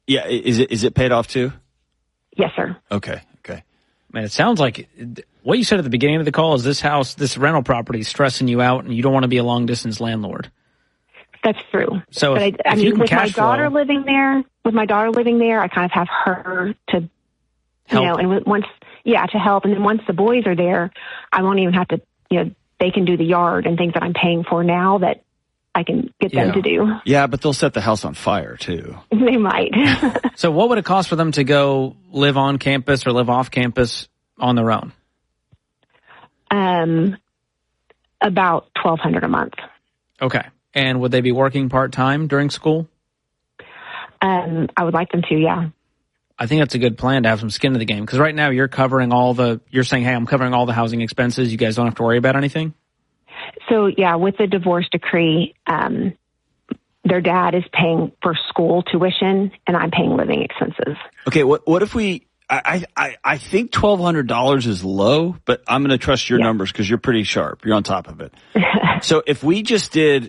Yeah, is it paid off too? Yes, sir. Okay. Man, it sounds like what you said at the beginning of the call is this rental property is stressing you out, and you don't want to be a long distance landlord. That's true. So, but if you can with cash my daughter flow, living there, I kind of have her to, help. and to help. And then once the boys are there, I won't even have to, they can do the yard and things that I'm paying for now that I can get them to do. Yeah, but they'll set the house on fire too. They might. So what would it cost for them to go live on campus or live off campus on their own? About $1,200 a month. Okay. And would they be working part-time during school? I would like them to, yeah. I think that's a good plan to have some skin in the game. Because right now you're covering you're saying, hey, I'm covering all the housing expenses. You guys don't have to worry about anything? So, yeah, with the divorce decree, their dad is paying for school tuition, and I'm paying living expenses. Okay, what if we? I think $1,200 is low, but I'm going to trust your numbers because you're pretty sharp. You're on top of it. So if we just did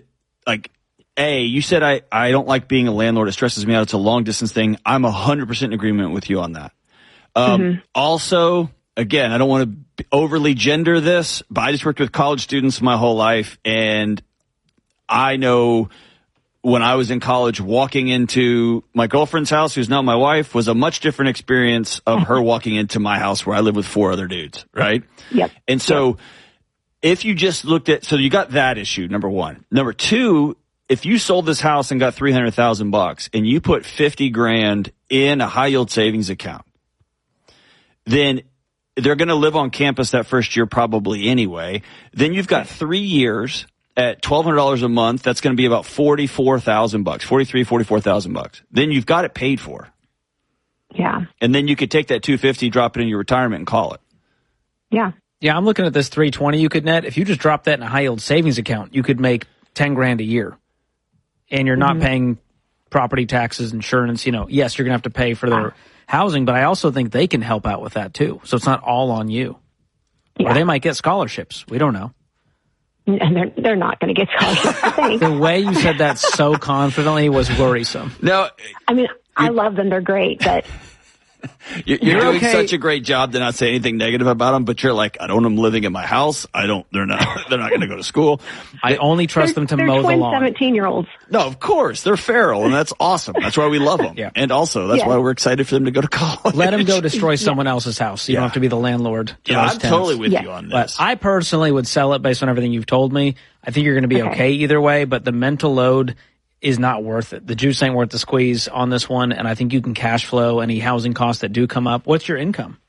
you said I don't like being a landlord. It stresses me out. It's a long distance thing. I'm 100% in agreement with you on that. Also, again, I don't want to overly gender this, but I just worked with college students my whole life, and I know when I was in college, walking into my girlfriend's house, who's now my wife, was a much different experience of her walking into my house where I live with 4 other dudes, right? Yep. And so if you just looked at, so you got that issue, number one. Number two, if you sold this house and got $300,000 and you put $50,000 in a high yield savings account, then they're going to live on campus that first year probably anyway. Then you've got 3 years at $1,200 a month. That's going to be about $44,000, $44,000. Then you've got it paid for. Yeah. And then you could take that $250, drop it in your retirement, and call it. Yeah. Yeah, I'm looking at this $320 you could net. If you just drop that in a high yield savings account, you could make $10,000 a year, and you're not paying property taxes, insurance. Yes, you're going to have to pay for their housing, but I also think they can help out with that too. So it's not all on you. Yeah. Or they might get scholarships. We don't know. And they're not going to get scholarships. The way you said that so confidently was worrisome. No, I mean, I love them. They're great, but you're doing such a great job to not say anything negative about them. But you're like, I don't want them living in my house. They're not going to go to school. I only trust them to mow the lawn. 17-year-olds. No, of course they're feral, and that's awesome. That's why we love them. Yeah. And also that's why we're excited for them to go to college. Let them go destroy someone else's house. You don't have to be the landlord. I'm totally with you on this. But I personally would sell it based on everything you've told me. I think you're going to be okay either way, but the mental load is not worth it. The juice ain't worth the squeeze on this one, and I think you can cash flow any housing costs that do come up. What's your income?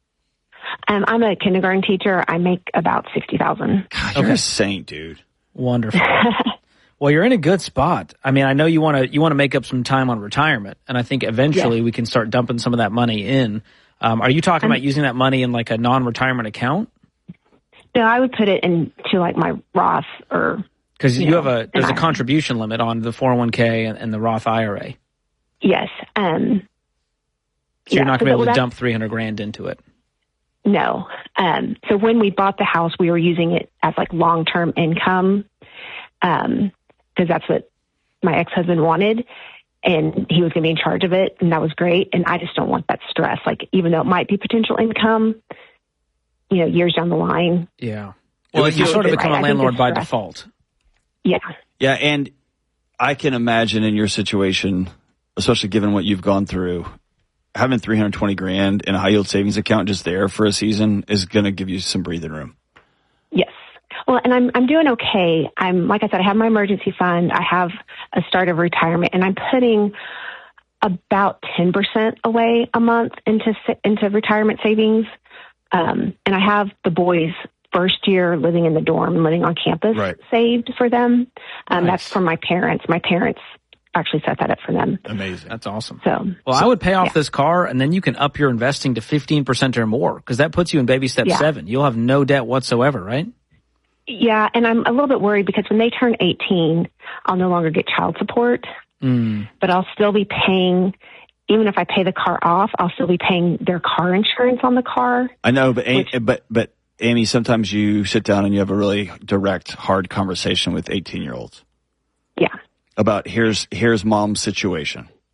I'm a kindergarten teacher. I make about $60,000. God, you're a saint, dude. Wonderful. Well, you're in a good spot. I mean, I know you want to make up some time on retirement, and I think eventually we can start dumping some of that money in. Are you talking about using that money in like a non-retirement account? No, I would put it into like my Roth or. Because there's a contribution limit on the 401k and the Roth IRA. Yes. So you're not going to be able to dump $300,000 into it. No. So when we bought the house, we were using it as like long-term income, because that's what my ex-husband wanted, and he was going to be in charge of it, and that was great. And I just don't want that stress. Like, even though it might be potential income, years down the line. Yeah. Well, you sort of become a landlord by default. Yeah. Yeah, and I can imagine in your situation, especially given what you've gone through, having $320,000 in a high yield savings account just there for a season is going to give you some breathing room. Yes. Well, and I'm doing okay. Like I said, I have my emergency fund. I have a start of retirement, and I'm putting about 10% away a month into retirement savings. And I have the boys' first year living in the dorm, living on campus, saved for them. Nice. That's from my parents. My parents actually set that up for them. Amazing. That's awesome. So I would pay off this car, and then you can up your investing to 15% or more, because that puts you in baby step 7. You'll have no debt whatsoever, right? Yeah, and I'm a little bit worried because when they turn 18, I'll no longer get child support, but I'll still be paying. Even if I pay the car off, I'll still be paying their car insurance on the car. I know, but Amy, sometimes you sit down and you have a really direct, hard conversation with 18-year-olds. Yeah. About here's mom's situation,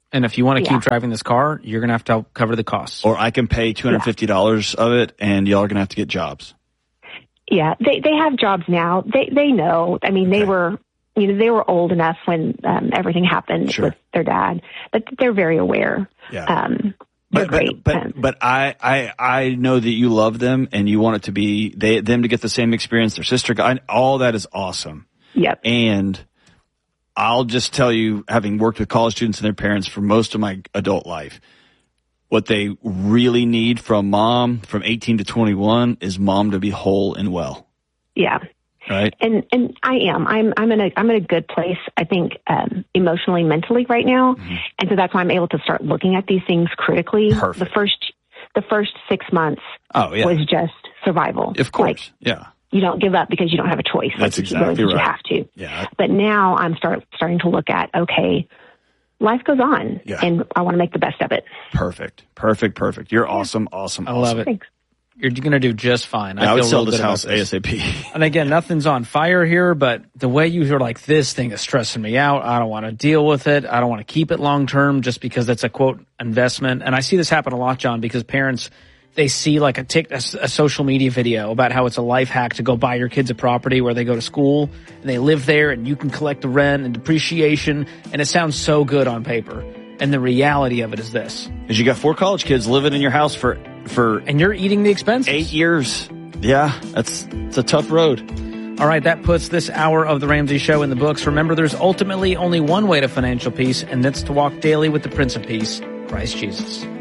And if you want to keep driving this car, you're going to have to help cover the costs. Or I can pay $250 of it, and y'all are going to have to get jobs. Yeah, they have jobs now. They know. I mean, they were old enough when everything happened with their dad, but they're very aware. Yeah. They're great. But I know that you love them and you want it to be them to get the same experience their sister got. All that is awesome. Yep. And I'll just tell you, having worked with college students and their parents for most of my adult life, what they really need from mom from 18 to 21 is mom to be whole and well. Yeah. Right. And I'm in a good place, I think, emotionally, mentally right now. Mm-hmm. And so that's why I'm able to start looking at these things critically. Perfect. The first 6 months was just survival. Of course. You don't give up because you don't have a choice. That's exactly right. You have to. Yeah. But now I'm starting to look at, okay, life goes on, and I want to make the best of it. Perfect. You're awesome. I love it. Thanks. You're going to do just fine. I would sell this house ASAP. And again, nothing's on fire here, but the way you are like, this thing is stressing me out. I don't want to deal with it. I don't want to keep it long term just because that's a quote investment. And I see this happen a lot, John, because parents, they see like a social media video about how it's a life hack to go buy your kids a property where they go to school and they live there and you can collect the rent and depreciation. And it sounds so good on paper. And the reality of it is this. Is you got 4 college kids living in your house for and you're eating the expenses. 8 years. Yeah, it's a tough road. All right, that puts this hour of The Ramsey Show in the books. Remember, there's ultimately only one way to financial peace, and that's to walk daily with the Prince of Peace, Christ Jesus.